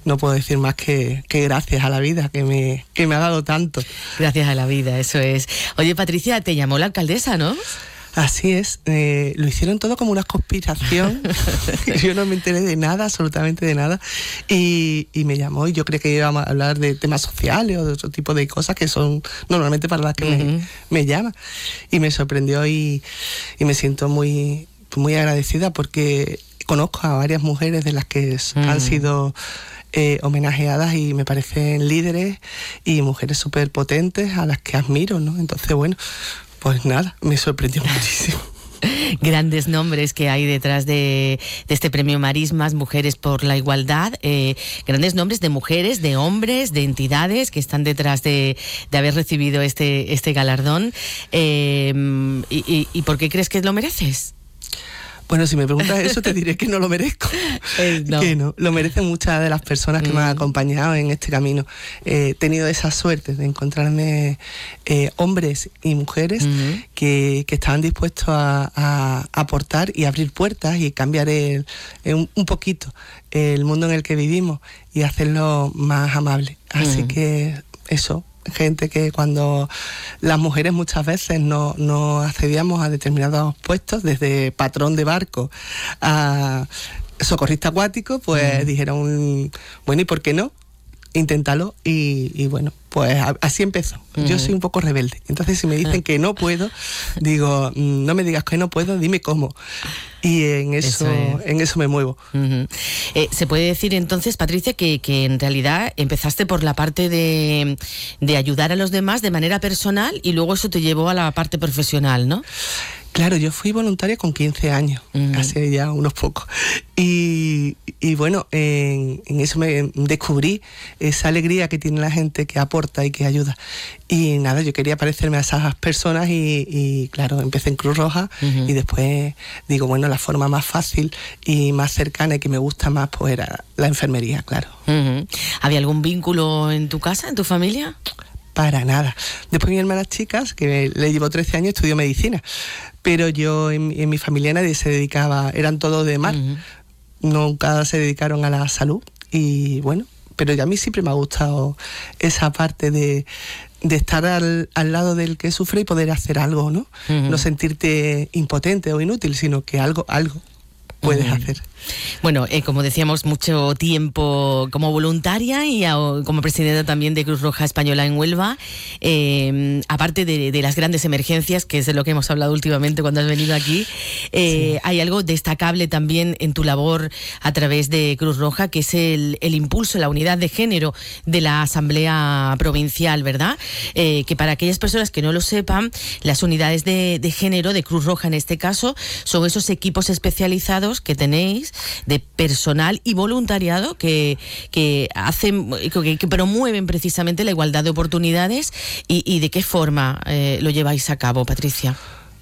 no puedo decir más que gracias a la vida, que me ha dado tanto. Gracias a la vida, eso es. Oye, Patricia, te llamó la alcaldesa, ¿no? Así es, lo hicieron todo como una conspiración. Yo no me enteré de nada, absolutamente de nada, y me llamó, y yo creí que íbamos a hablar de temas sociales o de otro tipo de cosas que son normalmente para las que me llaman, y me sorprendió y me siento muy, muy agradecida porque conozco a varias mujeres de las que han sido homenajeadas y me parecen líderes y mujeres súper potentes a las que admiro, ¿no? Entonces, bueno, pues nada, me sorprendió muchísimo. Grandes nombres que hay detrás de este premio Marismas, Mujeres por la Igualdad, grandes nombres de mujeres, de hombres, de entidades que están detrás de haber recibido este galardón. ¿Y por qué crees que lo mereces? Bueno, si me preguntas eso, te diré que no lo merezco. No. Que no, lo merecen muchas de las personas que me han acompañado en este camino. He tenido esa suerte de encontrarme hombres y mujeres que estaban dispuestos a aportar y abrir puertas y cambiar un poquito el mundo en el que vivimos y hacerlo más amable. Así que eso. Gente que cuando las mujeres muchas veces no accedíamos a determinados puestos, desde patrón de barco a socorrista acuático, pues dijeron, bueno, ¿y por qué no? Inténtalo, y bueno, pues así empezó. Yo soy un poco rebelde, entonces si me dicen que no puedo, digo, no me digas que no puedo, dime cómo. Y en eso me muevo. Se puede decir entonces, Patricia, que en realidad empezaste por la parte de ayudar a los demás de manera personal y luego eso te llevó a la parte profesional, ¿no? Claro, yo fui voluntaria con 15 años, hace ya unos pocos. Y bueno, en eso me descubrí esa alegría que tiene la gente que aporta y que ayuda. Y nada, yo quería parecerme a esas personas y claro, empecé en Cruz Roja y después digo, bueno, la forma más fácil y más cercana y que me gusta más, pues era la enfermería, claro. ¿Había algún vínculo en tu casa, en tu familia? Para nada. Después mi hermana chica, que le llevo 13 años, estudió medicina. Pero yo, en mi familia nadie se dedicaba, eran todos de mar. Nunca se dedicaron a la salud. Y bueno, pero a mí siempre me ha gustado esa parte de estar al lado del que sufre y poder hacer algo, ¿no? No sentirte impotente o inútil, sino que algo puedes hacer. Bueno, como decíamos, mucho tiempo como voluntaria y como presidenta también de Cruz Roja Española en Huelva, aparte de las grandes emergencias, que es de lo que hemos hablado últimamente cuando has venido aquí, hay algo destacable también en tu labor a través de Cruz Roja, que es el impulso, la unidad de género de la Asamblea Provincial, ¿verdad? Que para aquellas personas que no lo sepan, las unidades de género de Cruz Roja en este caso son esos equipos especializados que tenéis de personal y voluntariado que hacen, que promueven precisamente la igualdad de oportunidades y de qué forma lo lleváis a cabo, Patricia.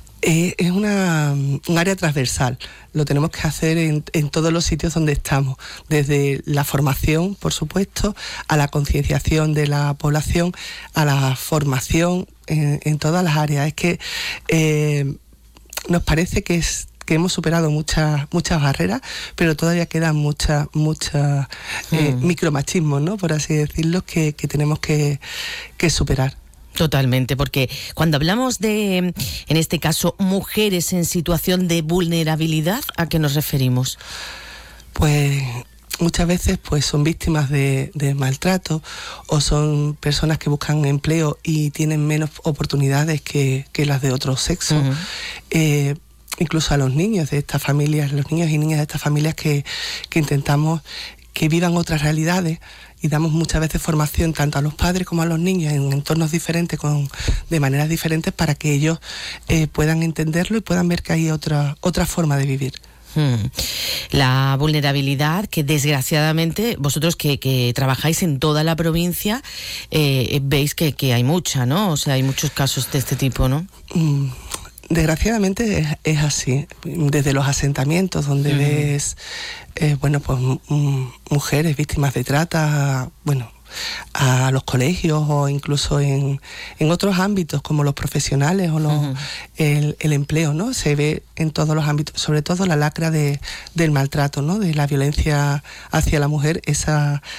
Es un área transversal. Lo tenemos que hacer en todos los sitios donde estamos, desde la formación, por supuesto, a la concienciación de la población, a la formación en todas las áreas. Es que nos parece que hemos superado muchas barreras, pero todavía quedan muchas micromachismos, ¿no? Por así decirlo, que tenemos que superar. Totalmente, porque cuando hablamos de, en este caso, mujeres en situación de vulnerabilidad, ¿a qué nos referimos? Pues muchas veces pues son víctimas de maltrato o son personas que buscan empleo y tienen menos oportunidades que las de otro sexo. Incluso a los niños de estas familias, los niños y niñas de estas familias que intentamos que vivan otras realidades y damos muchas veces formación tanto a los padres como a los niños en entornos diferentes, de maneras diferentes, para que ellos puedan entenderlo y puedan ver que hay otra forma de vivir. La vulnerabilidad, que desgraciadamente vosotros que trabajáis en toda la provincia, veis que hay mucha, ¿no? O sea, hay muchos casos de este tipo, ¿no? Desgraciadamente es así. Desde los asentamientos donde ves pues mujeres víctimas de trata, a los colegios o incluso en otros ámbitos como los profesionales o el empleo, ¿no? Se ve en todos los ámbitos, sobre todo la lacra del maltrato, ¿no? De la violencia hacia la mujer, esa